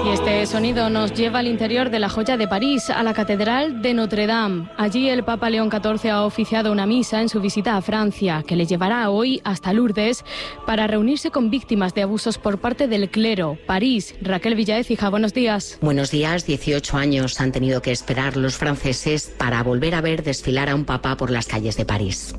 Este sonido nos lleva al interior de la joya de París, a la Catedral de Notre Dame. Allí el Papa León XIV ha oficiado una misa en su visita a Francia, que le llevará hoy hasta Lourdes para reunirse con víctimas de abusos por parte del clero. París, Raquel Villaécija, buenos días. Buenos días. 18 años han tenido que esperar los franceses para volver a ver desfilar a un papa por las calles de París.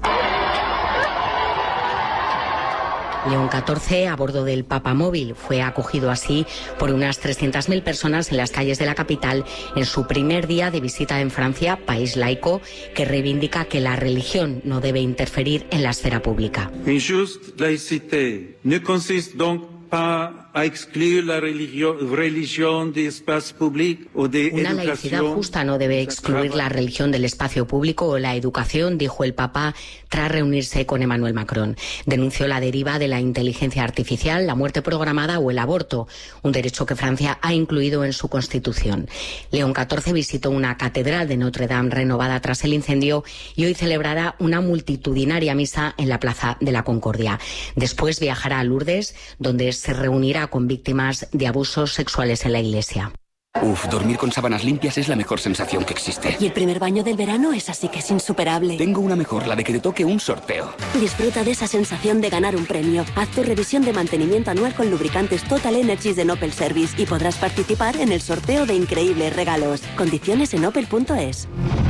León XIV, a bordo del Papamóvil, fue acogido así por unas 300.000 personas en las calles de la capital en su primer día de visita en Francia, país laico que reivindica que la religión no debe interferir en la esfera pública. Une juste laïcité ne consiste donc pas a excluir la religión de espacio público o de educación. Una laicidad justa no debe excluir la religión del espacio público o la educación, dijo el Papa tras reunirse con Emmanuel Macron. Denunció la deriva de la inteligencia artificial, la muerte programada o el aborto, un derecho que Francia ha incluido en su Constitución. León XIV visitó una catedral de Notre Dame renovada tras el incendio y hoy celebrará una multitudinaria misa en la Plaza de la Concordia. Después viajará a Lourdes, donde se reunirá con víctimas de abusos sexuales en la iglesia. Dormir con sábanas limpias es la mejor sensación que existe. Y el primer baño del verano es así que es insuperable. Tengo una mejor, la de que te toque un sorteo. Disfruta de esa sensación de ganar un premio. Haz tu revisión de mantenimiento anual con lubricantes Total Energies de Opel Service y podrás participar en el sorteo de increíbles regalos. Condiciones en opel.es.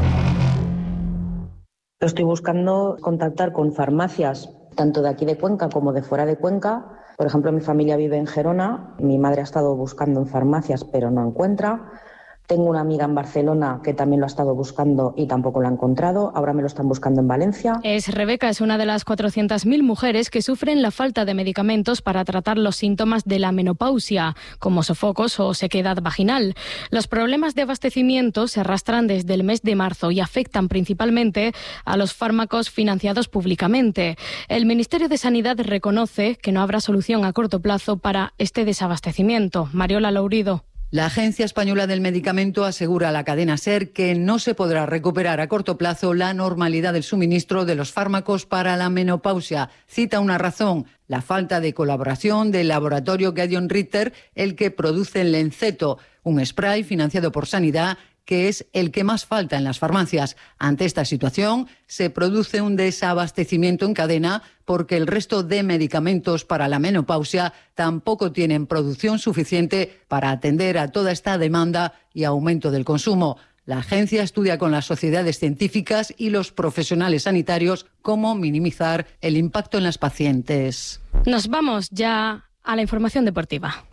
Estoy buscando contactar con farmacias, tanto de aquí de Cuenca como de fuera de Cuenca. Por ejemplo, mi familia vive en Gerona, mi madre ha estado buscando en farmacias pero no encuentra. Tengo una amiga en Barcelona que también lo ha estado buscando y tampoco lo ha encontrado. Ahora me lo están buscando en Valencia. Rebeca es una de las 400.000 mujeres que sufren la falta de medicamentos para tratar los síntomas de la menopausia, como sofocos o sequedad vaginal. Los problemas de abastecimiento se arrastran desde el mes de marzo y afectan principalmente a los fármacos financiados públicamente. El Ministerio de Sanidad reconoce que no habrá solución a corto plazo para este desabastecimiento. Mariola Lourido. La Agencia Española del Medicamento asegura a la cadena SER que no se podrá recuperar a corto plazo la normalidad del suministro de los fármacos para la menopausia. Cita una razón: la falta de colaboración del laboratorio Gedeon Richter, el que produce el Lenceto, un spray financiado por Sanidad, que es el que más falta en las farmacias. Ante esta situación, se produce un desabastecimiento en cadena porque el resto de medicamentos para la menopausia tampoco tienen producción suficiente para atender a toda esta demanda y aumento del consumo. La agencia estudia con las sociedades científicas y los profesionales sanitarios cómo minimizar el impacto en las pacientes. Nos vamos ya a la información deportiva.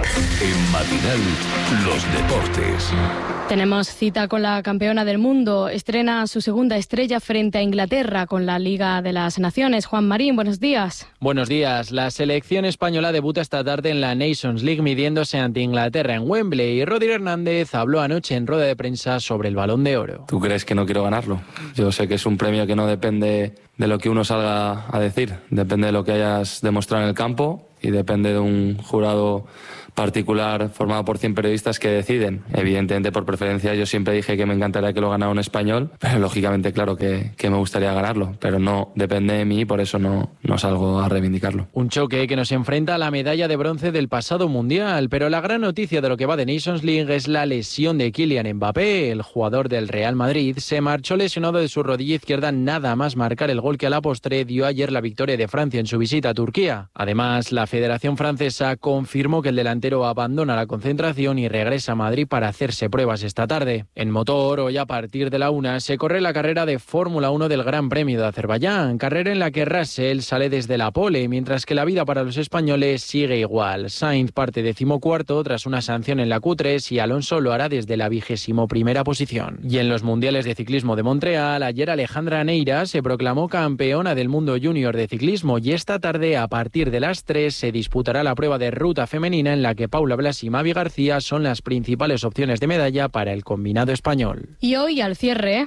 En Matinal, los deportes. Tenemos cita con la campeona del mundo. Estrena su segunda estrella frente a Inglaterra con la Liga de las Naciones. Juan Marín, buenos días. Buenos días. La selección española debuta esta tarde en la Nations League midiéndose ante Inglaterra en Wembley. Y Rodri Hernández habló anoche en rueda de prensa sobre el Balón de Oro. ¿Tú crees que no quiero ganarlo? Yo sé que es un premio que no depende de lo que uno salga a decir. Depende de lo que hayas demostrado en el campo y depende de un jurado particular formado por 100 periodistas que deciden. Evidentemente, por preferencia, yo siempre dije que me encantaría que lo ganara un español, pero lógicamente, claro que me gustaría ganarlo, pero no depende de mí y por eso no salgo a reivindicarlo. Un choque que nos enfrenta a la medalla de bronce del pasado Mundial, pero la gran noticia de lo que va de Nations League es la lesión de Kylian Mbappé. El jugador del Real Madrid se marchó lesionado de su rodilla izquierda nada más marcar el gol que a la postre dio ayer la victoria de Francia en su visita a Turquía. Además, la Federación Francesa confirmó que el delantero abandona la concentración y regresa a Madrid para hacerse pruebas esta tarde. En motor, hoy a partir de la 1 se corre la carrera de Fórmula 1 del Gran Premio de Azerbaiyán, carrera en la que Russell sale desde la pole, mientras que la vida para los españoles sigue igual. Sainz parte 14º tras una sanción en la Q3 y Alonso lo hará desde la 21ª posición. Y en los Mundiales de Ciclismo de Montreal, ayer Alejandra Neira se proclamó campeona del mundo junior de ciclismo y esta tarde, a partir de las 3, se disputará la prueba de ruta femenina en la que Paula Blasi y Mavi García son las principales opciones de medalla para el combinado español. Y hoy al cierre...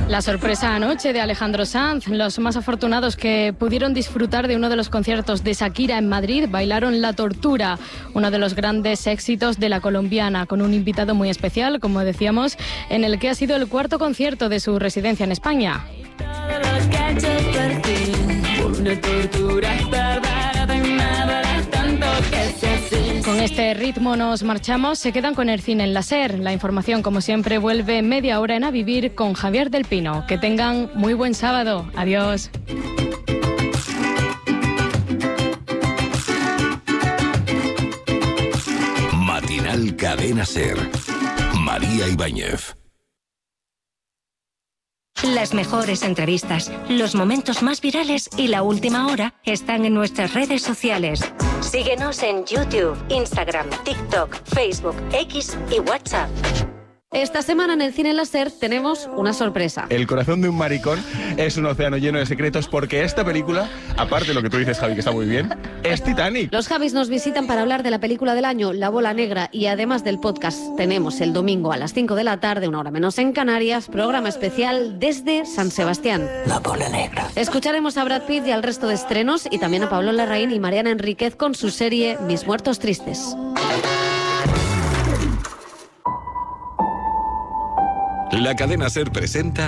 La sorpresa anoche de Alejandro Sanz. Los más afortunados que pudieron disfrutar de uno de los conciertos de Shakira en Madrid bailaron La Tortura, uno de los grandes éxitos de la colombiana, con un invitado muy especial, como decíamos, en el que ha sido el cuarto concierto de su residencia en España. Con este ritmo nos marchamos, se quedan con el cine en la SER. La información, como siempre, vuelve media hora en A Vivir con Javier del Pino. Que tengan muy buen sábado. Adiós. Matinal Cadena SER. María Ibáñez. Las mejores entrevistas, los momentos más virales y la última hora están en nuestras redes sociales. Síguenos en YouTube, Instagram, TikTok, Facebook, X y WhatsApp. Esta semana en el Cine Láser tenemos una sorpresa. El corazón de un maricón es un océano lleno de secretos porque esta película, aparte de lo que tú dices, Javi, que está muy bien, es Titanic. Los Javis nos visitan para hablar de la película del año, La Bola Negra, y además del podcast tenemos el domingo a las 5 de la tarde, una hora menos en Canarias, programa especial desde San Sebastián. La Bola Negra. Escucharemos a Brad Pitt y al resto de estrenos y también a Pablo Larraín y Mariana Enríquez con su serie Mis Muertos Tristes. La cadena SER presenta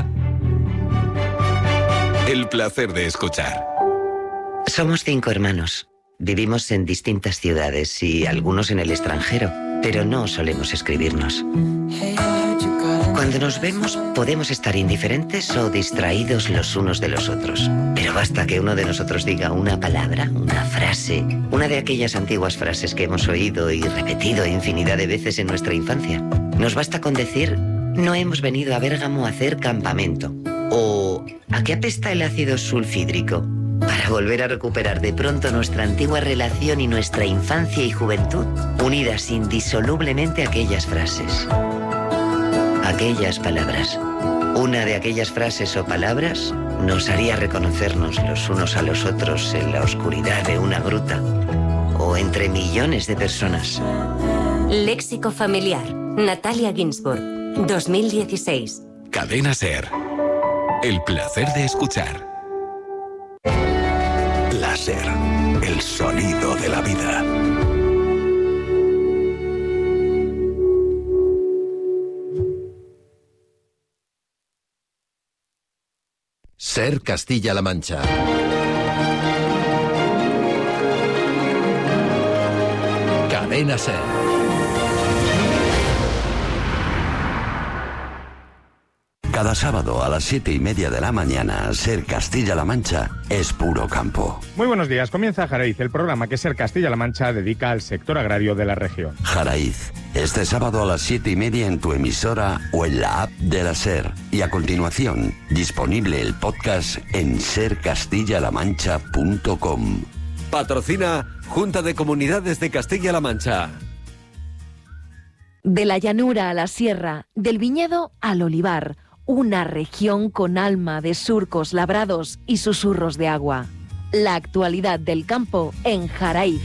El placer de escuchar. Somos 5 hermanos. Vivimos en distintas ciudades y algunos en el extranjero, pero no solemos escribirnos. Cuando nos vemos podemos estar indiferentes o distraídos los unos de los otros. Pero basta que uno de nosotros diga una palabra, una frase, una de aquellas antiguas frases que hemos oído y repetido infinidad de veces en nuestra infancia. Nos basta con decir: no hemos venido a Bérgamo a hacer campamento. O ¿a qué apesta el ácido sulfídrico? Para volver a recuperar de pronto nuestra antigua relación y nuestra infancia y juventud, unidas indisolublemente a aquellas frases. Aquellas palabras. Una de aquellas frases o palabras nos haría reconocernos los unos a los otros en la oscuridad de una gruta o entre millones de personas. Léxico familiar. Natalia Ginsburg. 2016. Cadena SER. El placer de escuchar. La SER. El sonido de la vida. SER Castilla-La Mancha. Cadena SER. Cada sábado a las 7:30 de la mañana, SER Castilla-La Mancha es puro campo. Muy buenos días, comienza Jaraiz, el programa que SER Castilla-La Mancha dedica al sector agrario de la región. Jaraiz, este sábado a las 7:30 en tu emisora o en la app de la SER. Y a continuación, disponible el podcast en sercastillalamancha.com. Patrocina Junta de Comunidades de Castilla-La Mancha. De la llanura a la sierra, del viñedo al olivar, una región con alma de surcos labrados y susurros de agua. La actualidad del campo en Jaraiz.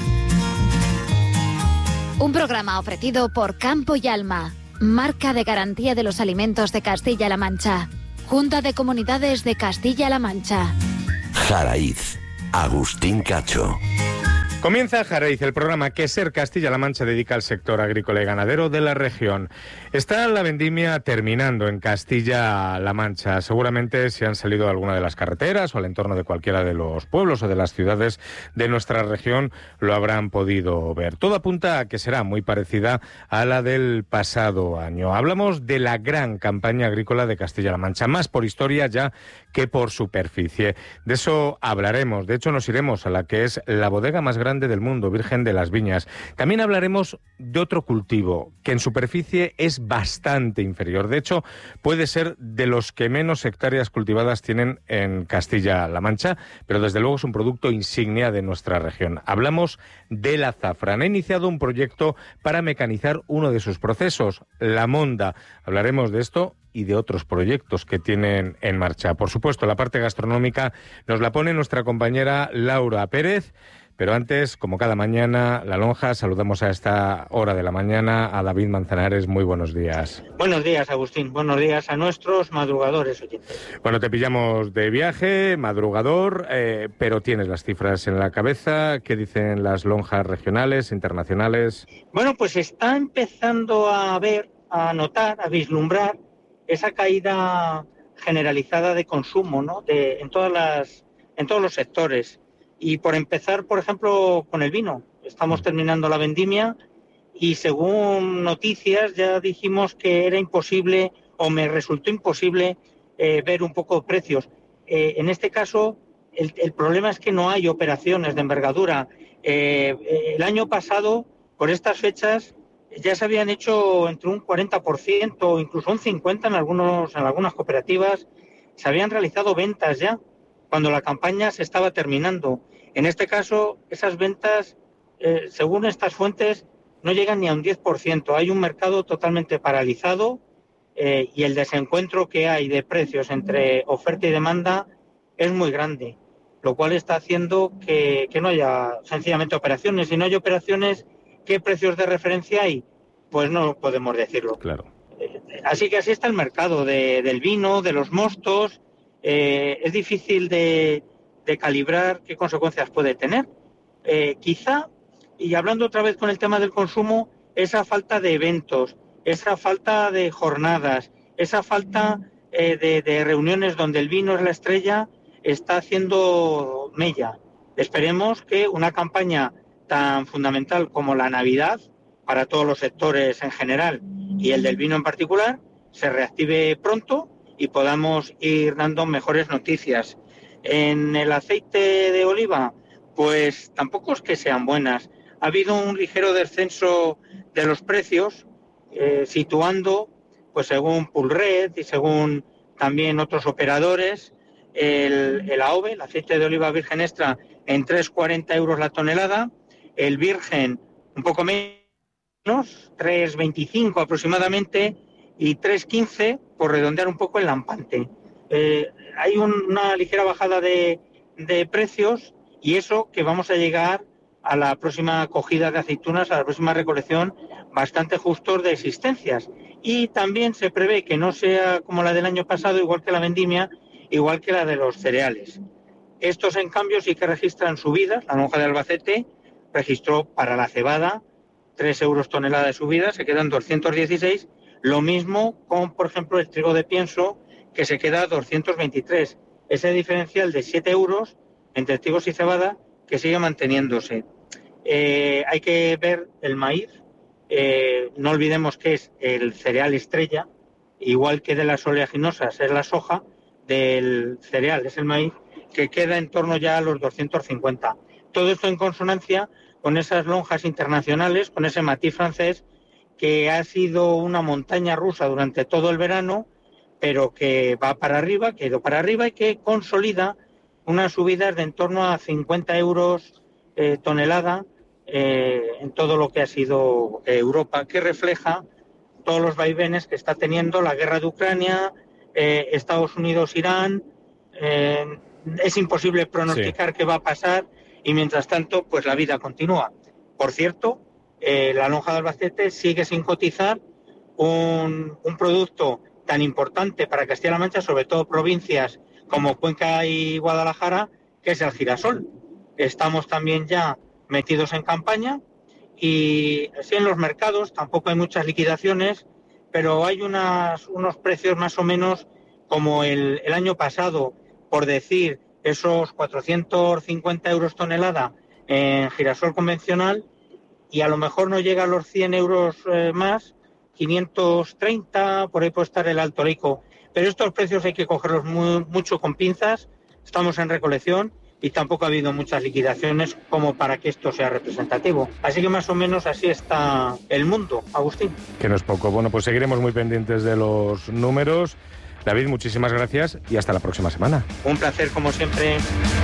Un programa ofrecido por Campo y Alma, marca de garantía de los alimentos de Castilla-La Mancha. Junta de Comunidades de Castilla-La Mancha. Jaraiz, Agustín Cacho. Comienza Jaraiz, el programa que SER Castilla-La Mancha dedica al sector agrícola y ganadero de la región. Está la vendimia terminando en Castilla-La Mancha. Seguramente si han salido a alguna de las carreteras o al entorno de cualquiera de los pueblos o de las ciudades de nuestra región lo habrán podido ver. Todo apunta a que será muy parecida a la del pasado año. Hablamos de la gran campaña agrícola de Castilla-La Mancha, más por historia ya que por superficie. De eso hablaremos. De hecho, nos iremos a la que es la bodega más grande del mundo, Virgen de las Viñas. También hablaremos de otro cultivo que en superficie es bastante inferior. De hecho, puede ser de los que menos hectáreas cultivadas tienen en Castilla-La Mancha, pero desde luego es un producto insignia de nuestra región. Hablamos del azafrán. Ha iniciado un proyecto para mecanizar uno de sus procesos, la monda. Hablaremos de esto y de otros proyectos que tienen en marcha. Por supuesto, la parte gastronómica nos la pone nuestra compañera Laura Pérez. Pero antes, como cada mañana, La Lonja, saludamos a esta hora de la mañana a David Manzanares. Muy buenos días. Buenos días, Agustín. Buenos días a nuestros madrugadores oyentes. Bueno, te pillamos de viaje, madrugador, pero tienes las cifras en la cabeza. ¿Qué dicen las lonjas regionales, internacionales? Bueno, pues está empezando a notar, a vislumbrar esa caída generalizada de consumo, ¿no? En todos los sectores. Y por empezar, por ejemplo, con el vino. Estamos terminando la vendimia y según noticias ya dijimos que era imposible, o me resultó imposible, ver un poco precios. En este caso, el problema es que no hay operaciones de envergadura. El año pasado, por estas fechas, ya se habían hecho entre un 40% o incluso un 50% en algunas cooperativas. Se habían realizado ventas ya, cuando la campaña se estaba terminando. En este caso, esas ventas, según estas fuentes, no llegan ni a un 10%. Hay un mercado totalmente paralizado y el desencuentro que hay de precios entre oferta y demanda es muy grande, lo cual está haciendo que no haya sencillamente operaciones. Si no hay operaciones, ¿qué precios de referencia hay? Pues no podemos decirlo. Claro. Así que así está el mercado del vino, de los mostos. Es difícil de calibrar qué consecuencias puede tener. Quizá, y hablando otra vez con el tema del consumo, esa falta de eventos, esa falta de jornadas, esa falta de reuniones donde el vino es la estrella, está haciendo mella. Esperemos que una campaña tan fundamental como la Navidad, para todos los sectores en general y el del vino en particular, se reactive pronto y podamos ir dando mejores noticias. En el aceite de oliva, pues tampoco es que sean buenas. Ha habido un ligero descenso de los precios, situando, pues según Pulred y según también otros operadores, el AOVE, el aceite de oliva virgen extra, en 3,40 euros la tonelada, el virgen un poco menos, 3,25 aproximadamente, y 3,15 por redondear un poco el lampante. Hay una ligera bajada de precios, y eso que vamos a llegar a la próxima cogida de aceitunas, a la próxima recolección, bastante justos de existencias. Y también se prevé que no sea como la del año pasado, igual que la vendimia, igual que la de los cereales. Estos, en cambio, sí que registran subidas. La Lonja de Albacete registró para la cebada 3 euros tonelada de subida, se quedan 216. Lo mismo con, por ejemplo, el trigo de pienso, que se queda 223. Ese diferencial de 7 euros entre trigos y cebada que sigue manteniéndose. Hay que ver el maíz. No olvidemos que es el cereal estrella, igual que de las oleaginosas es la soja, del cereal es el maíz, que queda en torno ya a los 250. Todo esto en consonancia con esas lonjas internacionales, con ese matiz francés, que ha sido una montaña rusa durante todo el verano, pero que va para arriba, que ha ido para arriba y que consolida unas subidas de en torno a 50 euros tonelada en todo lo que ha sido Europa, que refleja todos los vaivenes que está teniendo la guerra de Ucrania, Estados Unidos, Irán. Es imposible pronosticar qué va a pasar y mientras tanto pues la vida continúa. Por cierto, la Lonja de Albacete sigue sin cotizar un producto tan importante para Castilla-La Mancha, sobre todo provincias como Cuenca y Guadalajara, que es el girasol. Estamos también ya metidos en campaña y sí, en los mercados tampoco hay muchas liquidaciones, pero hay unos precios más o menos como el año pasado, por decir, esos 450 euros tonelada en girasol convencional, y a lo mejor no llega a los 100 euros más, 530, por ahí puede estar el Alto Rico. Pero estos precios hay que cogerlos mucho con pinzas. Estamos en recolección y tampoco ha habido muchas liquidaciones como para que esto sea representativo. Así que más o menos así está el mundo, Agustín. Que no es poco. Bueno, pues seguiremos muy pendientes de los números. David, muchísimas gracias y hasta la próxima semana. Un placer, como siempre.